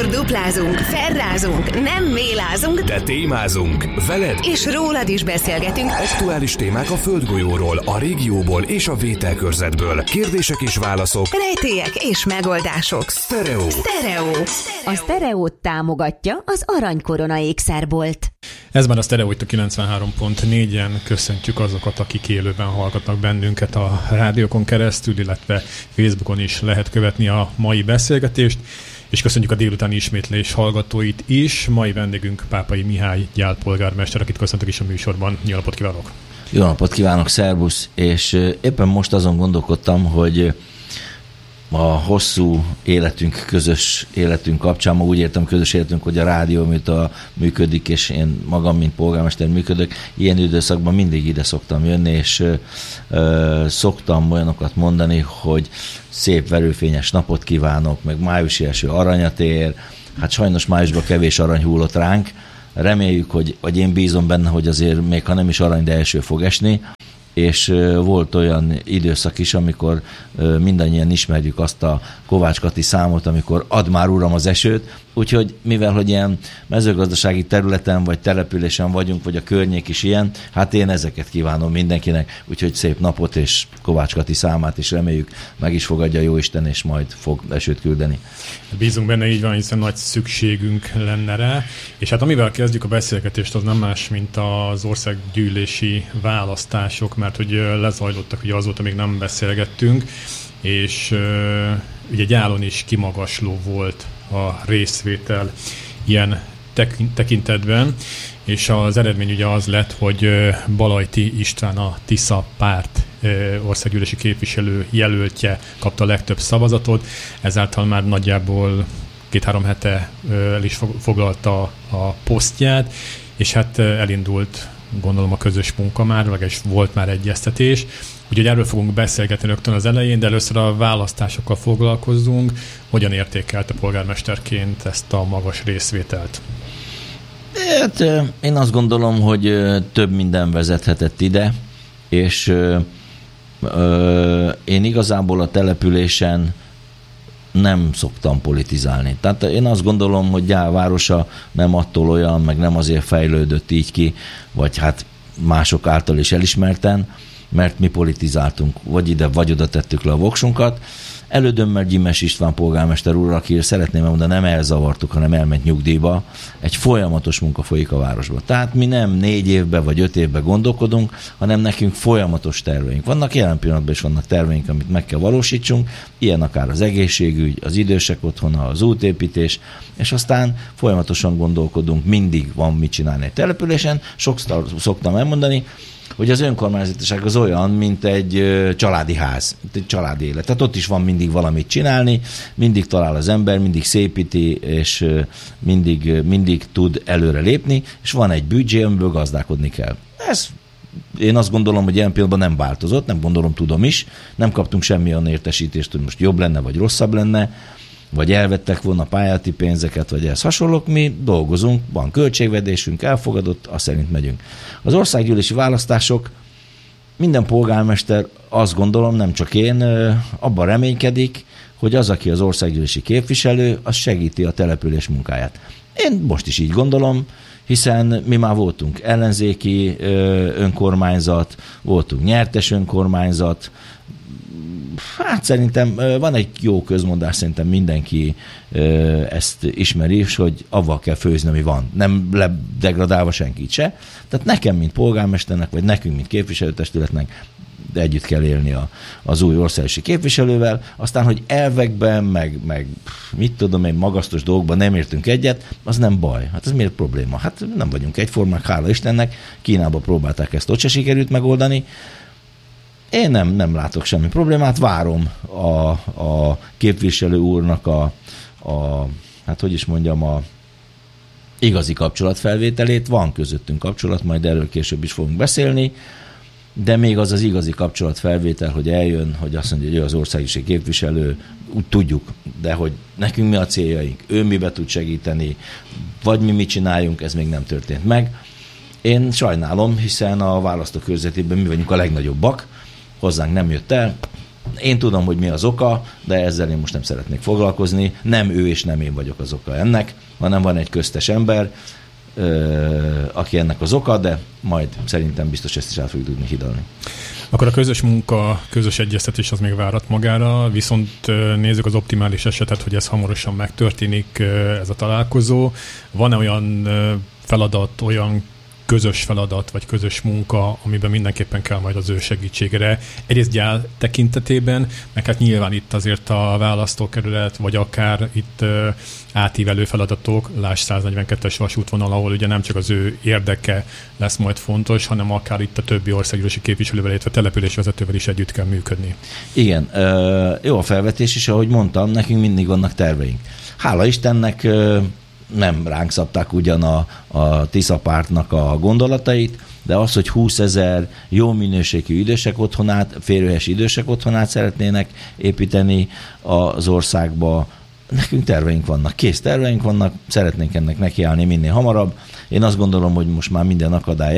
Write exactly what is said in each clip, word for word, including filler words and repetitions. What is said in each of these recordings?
Sokszor duplázunk, felrázunk, nem mélázunk, de témázunk. Veled és rólad is beszélgetünk. Aktuális témák a földgolyóról, a régióból és a vételkörzetből. Kérdések és válaszok. Rejtélyek és megoldások. Sztereó. Sztereó. A Sztereót támogatja az Aranykorona ékszerbolt. Ez már a Sztereó itt a kilencvenhárom pont négyen. Köszöntjük azokat, akik élőben hallgatnak bennünket a rádiókon keresztül, illetve Facebookon is lehet követni a mai beszélgetést. És köszönjük a délutáni ismétlés hallgatóit is. Mai vendégünk Pápai Mihály gyálpolgármester, akit köszöntök is a műsorban. Jó napot kívánok! Jó napot kívánok, szervusz! És éppen most azon gondolkodtam, hogy a hosszú életünk, közös életünk kapcsán, ma úgy értem közös életünk, hogy a rádió, amit a működik, és én magam, mint polgármester működök, ilyen időszakban mindig ide szoktam jönni, és ö, szoktam olyanokat mondani, hogy szép verőfényes napot kívánok, meg májusi eső aranyat ér. Hát sajnos májusban kevés arany hullott ránk. Reméljük, hogy, vagy én bízom benne, hogy azért még ha nem is arany, de eső fog esni. És volt olyan időszak is, amikor mindannyian ismerjük azt a Kovács Kati számot, amikor add már uram az esőt, úgyhogy mivel, hogy ilyen mezőgazdasági területen vagy településen vagyunk, vagy a környék is ilyen, hát én ezeket kívánom mindenkinek, úgyhogy szép napot, és Kovács Kati számát is reméljük meg is fogadja Jóisten, és majd fog esőt küldeni. Bízunk benne, így van, hiszen nagy szükségünk lenne rá, és hát amivel kezdjük a beszélgetést, az nem más, mint az országgyűlési választások, mert hogy lezajlottak, ugye azóta még nem beszélgettünk, és uh, ugye gyálon is kimagasló volt a részvétel ilyen tek- tekintetben, és az eredmény ugye az lett, hogy Balajti István, a Tisza párt országgyűlési képviselő jelöltje kapta a legtöbb szavazatot, ezáltal már nagyjából két-három hete el is foglalta a posztját, és hát elindult, gondolom, a közös munka már, legalábbis volt már egyeztetés. Úgyhogy erről fogunk beszélgetni rögtön az elején, de először a választásokkal foglalkozzunk. Hogyan értékelte polgármesterként ezt a magas részvételt? Hát, én azt gondolom, hogy több minden vezethetett ide, és ö, ö, én igazából a településen nem szoktam politizálni. Tehát én azt gondolom, hogy Gyál városa nem attól olyan, meg nem azért fejlődött így ki, vagy hát mások által is elismerten, mert mi politizáltunk, vagy ide, vagy oda tettük le a voksunkat. Elődömmel Gyimmes István polgármester úr, aki szeretném elmondani, nem elzavartuk, hanem elment nyugdíjba. Egy folyamatos munka folyik a városban. Tehát mi nem négy évben vagy öt évben gondolkodunk, hanem nekünk folyamatos terveink. Vannak jelen pillanatban is vannak terveink, amit meg kell valósítsunk, ilyen akár az egészségügy, az idősek otthona, az útépítés, és aztán folyamatosan gondolkodunk, mindig van mit csinálni egy településen. Sokszor szoktam elmondani, hogy az önkormányzatiság az olyan, mint egy ö, családi ház, egy családi élet. Tehát ott is van mindig valamit csinálni, mindig talál az ember, mindig szépíti, és ö, mindig, ö, mindig tud előre lépni, és van egy büdzsé, amiből gazdálkodni kell. Ez én azt gondolom, hogy ilyen pillanatban nem változott, nem gondolom, tudom is, nem kaptunk semmilyen értesítést, hogy most jobb lenne, vagy rosszabb lenne, vagy elvettek volna pályázati pénzeket, vagy ehhez hasonlók, mi dolgozunk, van költségvetésünk, elfogadott, azt szerint megyünk. Az országgyűlési választások, minden polgármester, azt gondolom, nem csak én, abban reménykedik, hogy az, aki az országgyűlési képviselő, az segíti a település munkáját. Én most is így gondolom, hiszen mi már voltunk ellenzéki önkormányzat, voltunk nyertes önkormányzat. Hát szerintem van egy jó közmondás, szerintem mindenki ezt ismeri is, hogy avval kell főzni, ami van. Nem ledegradálva senkit se. Tehát nekem, mint polgármesternek, vagy nekünk, mint képviselőtestületnek együtt kell élni a, az új országosi képviselővel. Aztán, hogy elvekben, meg, meg mit tudom én, magasztos dolgokban nem értünk egyet, az nem baj. Hát ez miért probléma? Hát nem vagyunk egyformák, hála Istennek. Kínában próbálták ezt, ott se sikerült megoldani. Én nem, nem látok semmi problémát, várom a, a képviselő úrnak a, a, hát hogy is mondjam, a igazi kapcsolatfelvételét. Van közöttünk kapcsolat, majd erről később is fogunk beszélni, de még az az igazi kapcsolatfelvétel, hogy eljön, hogy azt mondja, hogy ő az országgyűlési képviselő, úgy tudjuk, de hogy nekünk mi a céljaink, ő mibe tud segíteni, vagy mi mit csináljunk, ez még nem történt meg. Én sajnálom, hiszen a választókörzetében mi vagyunk a legnagyobbak, hozzánk nem jött el, Én tudom, hogy mi az oka, de ezzel én most nem szeretnék foglalkozni. Nem ő és nem én vagyok az oka ennek, hanem van egy köztes ember, aki ennek az oka, de majd szerintem biztos ezt is el fogjuk tudni hidalni. Akkor a közös munka, közös egyeztetés az még várat magára, viszont nézzük az optimális esetet, hogy ez hamarosan megtörténik, ez a találkozó. Van-e olyan feladat, olyan közös feladat, vagy közös munka, amiben mindenképpen kell majd az ő segítségére. Egyrészt gyár tekintetében, meg hát nyilván itt azért a választókerület, vagy akár itt átívelő feladatok, lásd száznegyvenkettes vasútvonal, ahol ugye nem csak az ő érdeke lesz majd fontos, hanem akár itt a többi országgyűlési képviselővel, illetve településvezetővel is együtt kell működni. Igen, jó a felvetés is, ahogy mondtam, nekünk mindig vannak terveink. Hála Istennek nem ránk szabták ugyan a, a Tisza pártnak a gondolatait, de az, hogy húszezer jó minőségű idősek otthonát, férőhes idősek otthonát szeretnének építeni az országba, nekünk terveink vannak, kész terveink vannak, szeretnénk ennek nekiállni minél hamarabb. Én azt gondolom, hogy most már minden akadály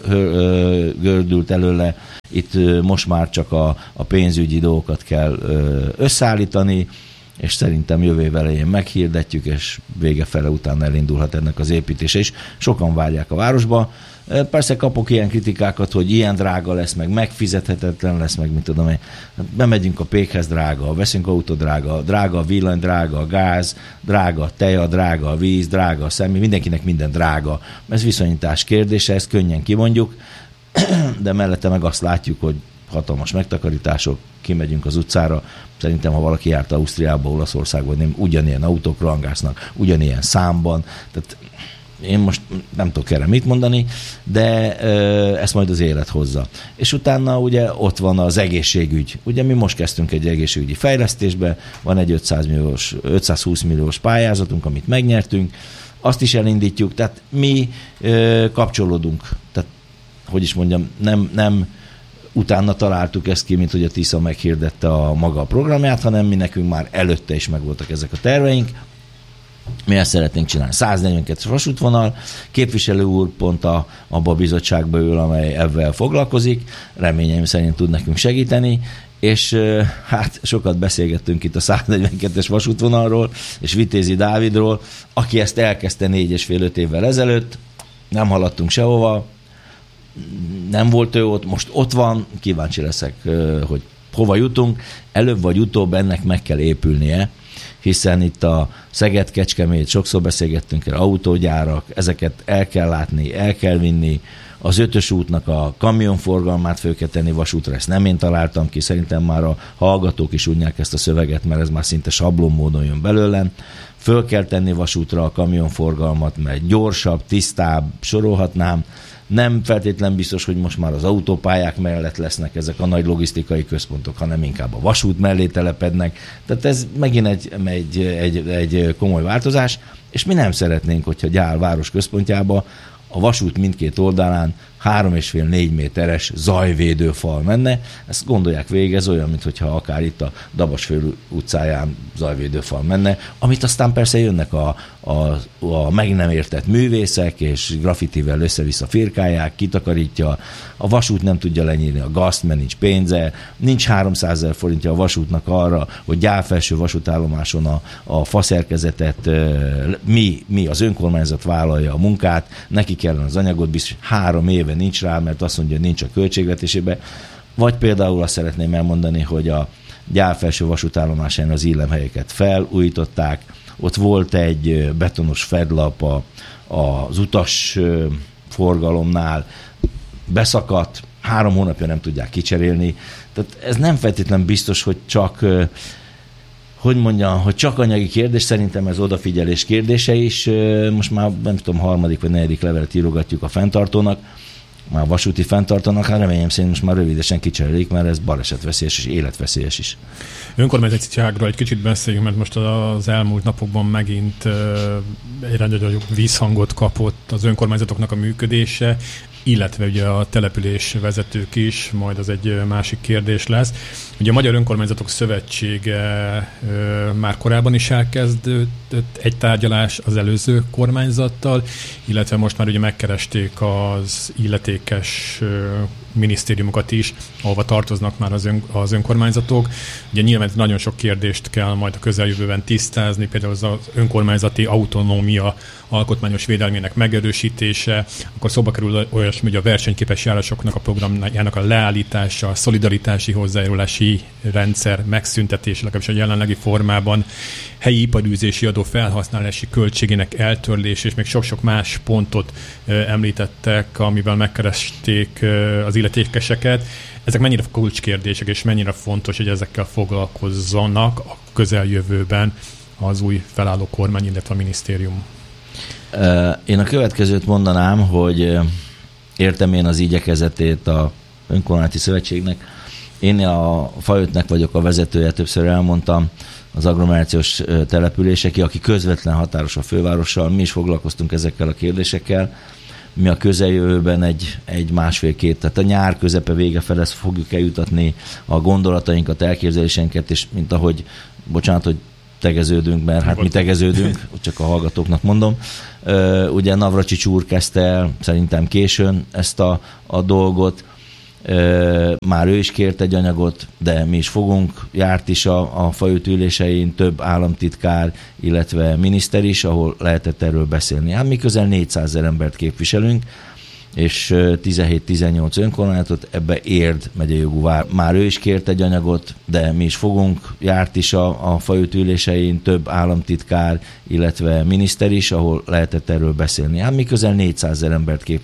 elgördült előle, itt most már csak a, a pénzügyi dolgokat kell összeállítani, és szerintem jövő év elején meghirdetjük, és vége fele után elindulhat ennek az építése is. Sokan várják a városba. Persze kapok ilyen kritikákat, hogy ilyen drága lesz, meg megfizethetetlen lesz, meg mit tudom én. Bemegyünk a pékhez, drága, veszünk autó, drága, drága a villany, drága a gáz, drága a teja, drága a víz, drága a személy, mindenkinek minden drága. Ez viszonyítás kérdése, ezt könnyen kimondjuk, de mellette meg azt látjuk, hogy hatalmas megtakarítások, kimegyünk az utcára. Szerintem, ha valaki járt Ausztriába, Olaszországba, nem ugyanilyen autók rangásznak, ugyanilyen számban. Tehát én most nem tudok erre mit mondani, de ö, ezt majd az élet hozza. És utána ugye ott van az egészségügy. Ugye mi most kezdtünk egy egészségügyi fejlesztésbe, van egy ötszáz milliós, ötszázhúsz milliós pályázatunk, amit megnyertünk, azt is elindítjuk, tehát mi ö, kapcsolódunk. Tehát, hogy is mondjam, nem, nem utána találtuk ezt ki, mint hogy a Tisza meghirdette a maga a programját, hanem mi nekünk már előtte is megvoltak ezek a terveink. Mi ezt szeretnénk csinálni. száznegyvenkettes vasútvonal, képviselő úr pont a, abba a bizottságba ül, amely ebben foglalkozik, reményeim szerint tud nekünk segíteni, és hát sokat beszélgettünk itt a száznegyvenkettes vasútvonalról, és Vitézi Dávidról, aki ezt elkezdte négy és fél öt évvel ezelőtt, nem haladtunk sehova, nem volt ő ott, most ott van, kíváncsi leszek, hogy hova jutunk, előbb vagy utóbb ennek meg kell épülnie, hiszen itt a Szeged-Kecskemét, sokszor beszélgettünk el, autógyárak, ezeket el kell látni, el kell vinni, az ötös útnak a kamionforgalmát föl kell tenni vasútra, ezt nem én találtam ki, szerintem már a hallgatók is unják ezt a szöveget, mert ez már szinte sablon módon jön belőlem. Föl kell tenni vasútra a kamionforgalmat, mert gyorsabb, tisztább, sorolhatnám. Nem feltétlen biztos, hogy most már az autópályák mellett lesznek ezek a nagy logisztikai központok, hanem inkább a vasút mellé telepednek. Tehát ez megint egy, egy, egy, egy komoly változás, és mi nem szeretnénk, hogyha Gyál város központjába a vasút mindkét oldalán három és fél négy méteres zajvédőfal menne. Ezt gondolják végig, ez olyan, mintha akár itt a Dabasföld utcáján zajvédőfal menne, amit aztán persze jönnek a, a, a meg nem értett művészek, és graffitivel össze-vissza firkálják, kitakarítja, a vasút nem tudja lenyírni a gazt, mert nincs pénze, nincs háromszázezer forintja a vasútnak arra, hogy Gyál felső vasútállomáson a, a faszerkezetet mi, mi az önkormányzat vállalja a munkát, neki kellene az anyagot, biztos három éve nincs rá, mert azt mondja, hogy nincs a költségvetésében. Vagy például azt szeretném elmondani, hogy a Gyál felső vasútállomásán az illemhelyeket felújították, ott volt egy betonos fedlap a, az utas forgalomnál, beszakadt, három hónapja nem tudják kicserélni. Tehát ez nem feltétlenül biztos, hogy csak hogy mondjam, hogy csak anyagi kérdés, szerintem ez odafigyelés kérdése is. Most már nem tudom, harmadik vagy negyedik levelet írogatjuk a fenntartónak, már a vasúti fenntartónak, hát reményem szerint most már rövidesen kicserélik, mert ez balesetveszélyes és életveszélyes is. Önkormányzatiságról egy kicsit beszéljünk, mert most az elmúlt napokban megint egyre nagyobb vízhangot kapott az önkormányzatoknak a működése, illetve ugye a település vezetők is, majd az egy másik kérdés lesz. Ugye a Magyar Önkormányzatok Szövetsége ö, már korábban is elkezdődött egy tárgyalás az előző kormányzattal, illetve most már ugye megkeresték az illetékes ö, minisztériumokat is, ahova tartoznak már az, ön, az önkormányzatok. Ugye nyilván nagyon sok kérdést kell majd a közeljövőben tisztázni, például az önkormányzati autonómia alkotmányos védelmének megerősítése, akkor szóba kerül olyasmi, hogy a versenyképes járásoknak a programjának a leállítása, a szolidaritási hozzájárulási rendszer megszüntetése, legalábbis a jelenlegi formában, helyi iparűzési adó felhasználási költségének eltörlése, és még sok-sok más pontot említettek, amivel megkeresték az illetékeseket. Ezek mennyire kulcskérdések, és mennyire fontos, hogy ezekkel foglalkozzanak a közeljövőben az új felálló kormány, illetve a minisztérium? Én a következőt mondanám, hogy értem én az igyekezetét a önkormányzati szövetségnek. Én a Faötnek vagyok a vezetője, többször elmondtam, az agglomerációs települések, aki közvetlen határos a fővárossal, mi is foglalkoztunk ezekkel a kérdésekkel. Mi a közeljövőben egy, egy másfél-két, tehát a nyár közepe vége felé fogjuk eljutatni a gondolatainkat, elképzelésenket, és mint ahogy, bocsánat, hogy tegeződünk, mert hát mi tegeződünk, csak a hallgatóknak mondom. Ugye Navracsics úr kezdte el szerintem későn ezt a, a dolgot, már ő is kért egy anyagot, de mi is fogunk, járt is a, a Faöt ülésein több államtitkár, illetve miniszter is, ahol lehetett erről beszélni. Hát mi közel négyszázezer embert képviselünk, és tizenhét-tizennyolc önkormányzatot, ebbe Érd megyejogú vár. Már ő is kért egy anyagot, de mi is fogunk, járt is a, a Faöt ülésein több államtitkár, illetve miniszter is, ahol lehetett erről beszélni. Hát mi közel négyszázezer embert képviselünk.